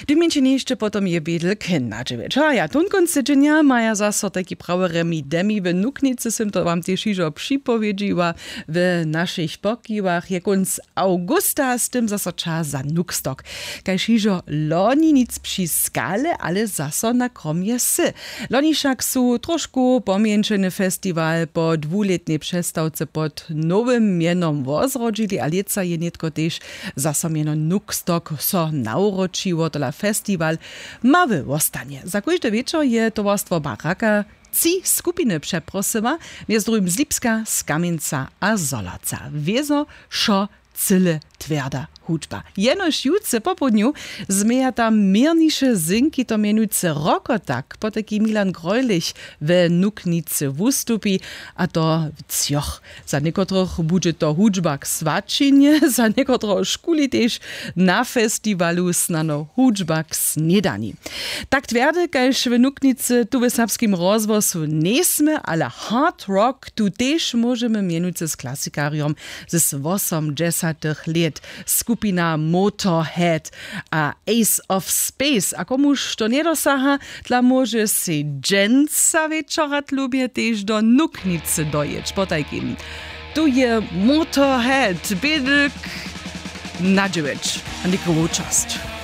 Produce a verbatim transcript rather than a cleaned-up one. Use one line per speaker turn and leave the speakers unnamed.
tym jeszcze potom je biedl ken na dziewiecza. Ja tunkon sydzenia maja zaso taki prawy remi demi w Nuknicy, sym to wam też iżo przypowiedziła w naszych pokiwach. Jak uns augusta z tym zaso czas za Nukstok. Kajż iżo loni nic przy skale, ale zaso na kromie sy. Loni však su troszkę pomięczony festiwal po dwuletniej przestawce pod nowym mienom wozrodzili, a leca je nietko też zaso mieno Nukstok so nauročiło, tola festiwal mały ostanie. Za każdy wieczór je towarstwo Baraka ci skupiny przeprosywa, między drugim z Lipska, z Kamieńca a Zolaca. Wiezo, szo, cyle, twarda hudźba. Jenoż jutce po południu zmieja tam miernisze zynki, to mianujce rokotak, po taki Milan Grojlich w Nuknicy wustupi, a to w cioch. Za niekotroch bude to hudźba k svačinie, za niekotroch szkuli też na festiwalu snano hudźba k snedani. Tak twardy, kajż w Nuknicy tu w serbskim rozwoju nesme, ale hard rock tu też możemy mianujce z klasikarium z osiemdziesiątych lat. Skupina Motorhead a Ace of Space. A komuż to nie dosaha, dla może se dżęca wieczorat lubię też do Nuknicy dojeć. Potajkim. Tu je Motorhead, biedyk na dziewięć. A nikomu czast.